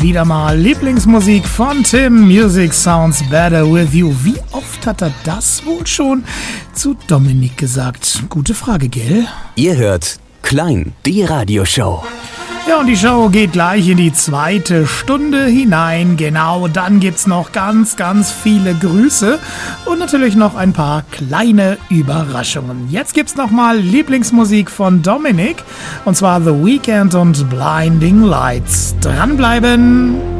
wieder mal Lieblingsmusik von Tim. Music sounds better with you. Wie oft hat er das wohl schon zu Dominik gesagt? Gute Frage, gell? Ihr hört Klein, die Radioshow. Ja, und die Show geht gleich in die zweite Stunde hinein. Genau, dann gibt's noch ganz, ganz viele Grüße und natürlich noch ein paar kleine Überraschungen. Jetzt gibt's nochmal Lieblingsmusik von Dominik, und zwar The Weeknd und Blinding Lights. Dranbleiben!